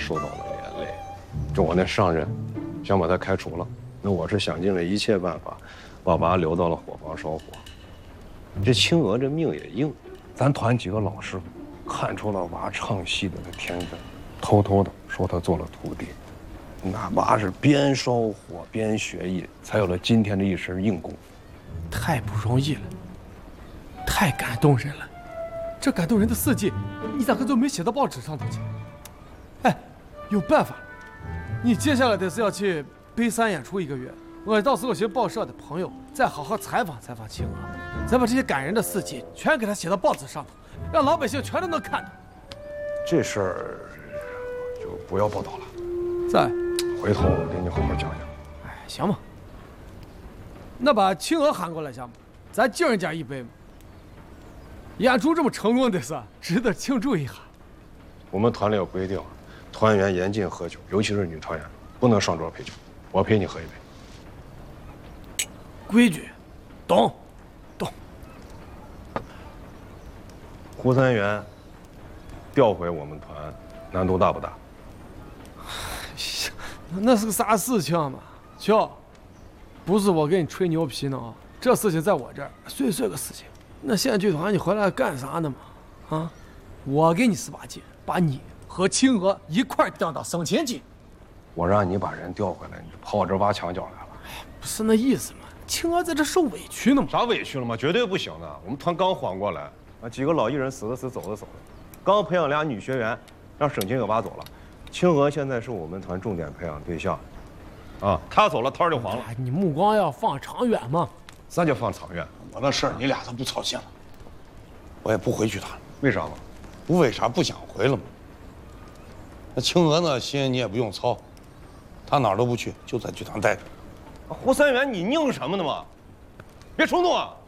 受到了连累。就我那上任，想把他开除了，那我是想尽了一切办法，把娃留到了伙房烧火。这青娥这命也硬，咱团几个老师傅看出了娃唱戏的这天分，偷偷的收他做了徒弟。那娃是边烧火边学艺，才有了今天的一身硬功夫。 太不容易了，太感动人了。这感动人的事迹，你咋个就没写到报纸上头去？哎，有办法了。你接下来得是要去北山演出1个月，我到时候寻报社的朋友再好好采访采访青娥，再把这些感人的事迹全给他写到报纸上头，让老百姓全都能看到。 这事儿就不要报道了， 在， 回头我给你好好讲讲。 哎，行吧。那把青娥喊过来行吗？咱敬人家一杯嘛。演出这么成功的事，值得庆祝一下。 我们团里有规定，团员严禁喝酒，尤其是女团员，不能上桌陪酒。我陪你喝一杯。 规矩，懂，懂。 胡三元调回我们团，难度大不大？ 那是个啥事情嘛？瞧，不是我给你吹牛皮呢啊，这事情在我这儿碎碎个事情。那县剧团你回来干啥呢嘛？啊，我给你18斤，把你和青娥一块调到省亲级。 我让你把人调回来，你跑我这挖墙脚来了。 哎，不是那意思嘛。青娥在这受委屈呢嘛。 啥委屈了吗？绝对不行的。我们团刚缓过来，啊，几个老艺人死的死，走的走的，刚培养俩女学员，让省亲给挖走了。青娥现在是我们团重点培养对象，啊，她走了，摊儿就黄了。 你目光要放长远嘛。 啥叫放长远？ 我那事儿你俩都不操心了，我也不回去谈了。 为啥嘛？ 不为啥不想回了吗？那青娥呢，心你也不用操，她哪儿都不去，就在剧团待着。 胡三元，你拧什么呢嘛？别冲动啊！